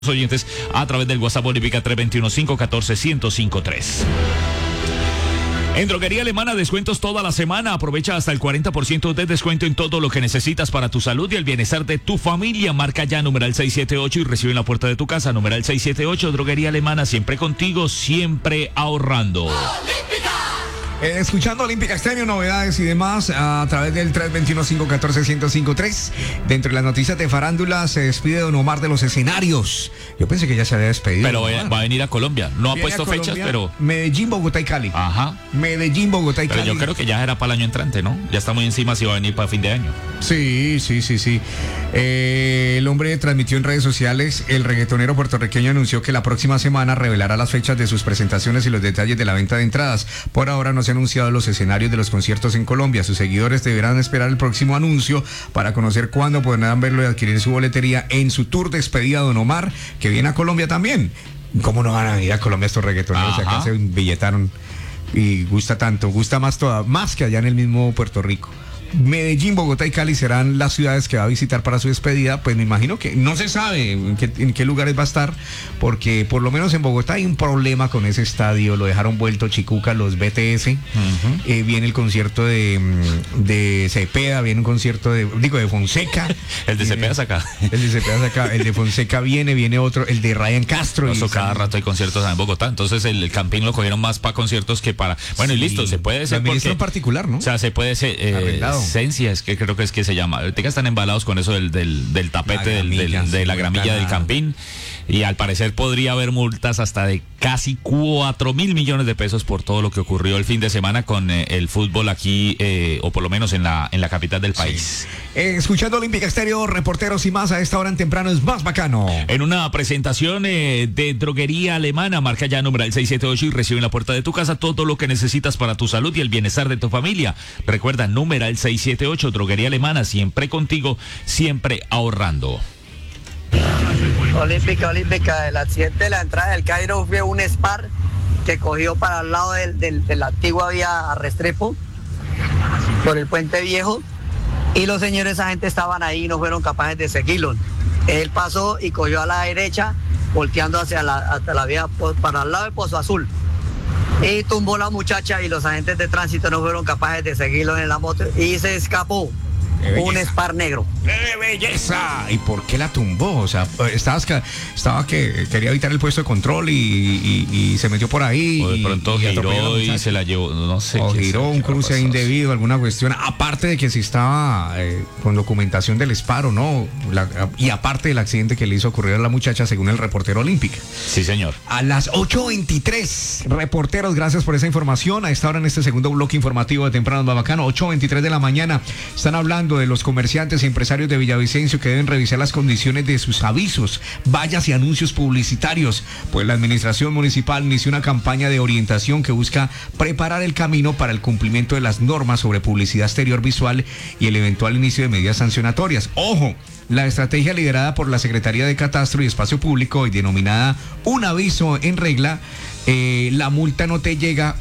oyentes a través del WhatsApp Olímpica 321-514-1053. En Droguería Alemana, descuentos toda la semana. Aprovecha hasta el 40% de descuento en todo lo que necesitas para tu salud y el bienestar de tu familia. Marca ya numeral 678 y recibe en la puerta de tu casa. Numeral 678, Droguería Alemana, siempre contigo, siempre ahorrando. Escuchando Olímpica Estéreo, novedades y demás a través del 321-514-1053. Dentro de las noticias de farándula se despide Don Omar de los escenarios. Yo pensé que ya se había despedido. Pero va a venir a Colombia. No ha puesto fechas, pero... Medellín, Bogotá y Cali. Ajá. Medellín, Bogotá y Cali. Pero yo creo que ya era para el año entrante, ¿no? Ya está muy encima si va a venir para fin de año. Sí. El hombre transmitió en redes sociales. El reggaetonero puertorriqueño anunció que la próxima semana revelará las fechas de sus presentaciones y los detalles de la venta de entradas. Por ahora no se han anunciado los escenarios de los conciertos en Colombia. Sus seguidores deberán esperar el próximo anuncio para conocer cuándo podrán verlo y adquirir su boletería en su tour despedida Don Omar, que viene a Colombia también. ¿Cómo no van a venir a Colombia estos reggaetoneros? Acá se billetaron y gusta tanto, gusta más que allá en el mismo Puerto Rico. Medellín, Bogotá y Cali serán las ciudades que va a visitar para su despedida. Pues me imagino que no se sabe en qué lugares va a estar, porque por lo menos en Bogotá hay un problema con ese estadio. Lo dejaron vuelto chicuca los BTS. Viene el concierto de Cepeda, viene un concierto de Fonseca. El de Cepeda saca. El de Fonseca viene otro, el de Ryan Castro. Cada rato hay conciertos en Bogotá. Entonces el Campín lo cogieron más para conciertos que para... Bueno, sí, y listo, se puede ser porque... en particular, ¿no? O sea, se puede ser... Esencia, es que creo que es que se llama. Ahorita están embalados con eso del tapete, de la gramilla del Campín. Y al parecer podría haber multas hasta de casi 4.000 millones de pesos por todo lo que ocurrió el fin de semana con el fútbol aquí, o por lo menos en la capital del país. Escuchando Olímpica Estéreo, reporteros y más a esta hora en temprano es más bacano. En una presentación de Droguería Alemana, marca ya numeral 678 y recibe en la puerta de tu casa todo lo que necesitas para tu salud y el bienestar de tu familia. Recuerda, numeral 678, Droguería Alemana, siempre contigo, siempre ahorrando. Olímpica, el accidente de la entrada del Cairo fue un Spar que cogió para el lado de la antigua vía a Restrepo, por el puente viejo, y los señores agentes estaban ahí y no fueron capaces de seguirlo. Él pasó y cogió a la derecha, volteando hasta la vía para el lado de Pozo Azul, y tumbó la muchacha y los agentes de tránsito no fueron capaces de seguirlo en la moto y se escapó. Un Spar negro. ¡Qué belleza! ¿Y por qué la tumbó? O sea, estaba que quería evitar el puesto de control y se metió por ahí. O de pronto giró y se la llevó, no sé. O giró un cruce indebido, alguna cuestión. Aparte de que si estaba con documentación del Spar o no. Y aparte del accidente que le hizo ocurrir a la muchacha, según el reportero Olímpica. Sí, señor. A las 8:23, reporteros, gracias por esa información. A esta hora en este segundo bloque informativo de Temprano Babacano, 8:23 de la mañana, están hablando de los comerciantes y empresarios de Villavicencio que deben revisar las condiciones de sus avisos, vallas y anuncios publicitarios, pues la administración municipal inició una campaña de orientación que busca preparar el camino para el cumplimiento de las normas sobre publicidad exterior visual y el eventual inicio de medidas sancionatorias. ¡Ojo! La estrategia liderada por la Secretaría de Catastro y Espacio Público y denominada Un aviso en regla, la multa no te llega,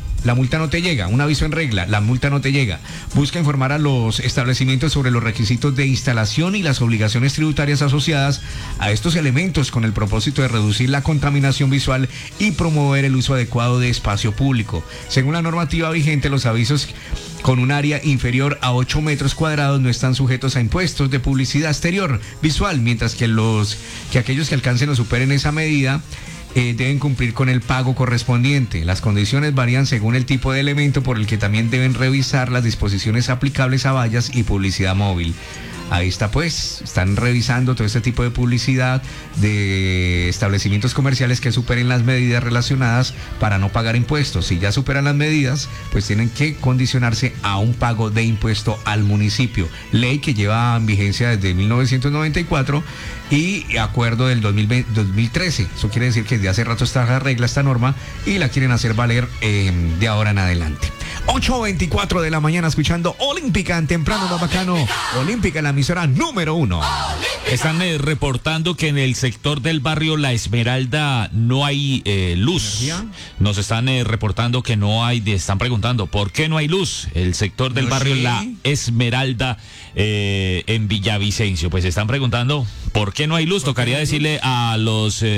un aviso en regla, la multa no te llega. Busca informar a los establecimientos sobre los requisitos de instalación y las obligaciones tributarias asociadas a estos elementos con el propósito de reducir la contaminación visual y promover el uso adecuado de espacio público. Según la normativa vigente, los avisos con un área inferior a 8 metros cuadrados no están sujetos a impuestos de publicidad exterior visual, mientras que aquellos que alcancen o superen esa medida deben cumplir con el pago correspondiente. Las condiciones varían según el tipo de elemento, por el que también deben revisar las disposiciones aplicables a vallas y publicidad móvil. Ahí está, pues, están revisando todo este tipo de publicidad de establecimientos comerciales que superen las medidas relacionadas para no pagar impuestos. Si ya superan las medidas, pues tienen que condicionarse a un pago de impuesto al municipio. Ley que lleva en vigencia desde 1994 y acuerdo del 2013. Eso quiere decir que desde hace rato está la regla, esta norma, y la quieren hacer valer de ahora en adelante. 8:24 de la mañana escuchando Olímpica en Temprano más bacano. Olímpica, la emisora número 1. Están reportando que en el sector del barrio La Esmeralda no hay luz. Nos están reportando que no hay, están preguntando, ¿por qué no hay luz? El sector del barrio La Esmeralda en Villavicencio. Pues están preguntando, ¿por qué no hay luz? Tocaría decirle a los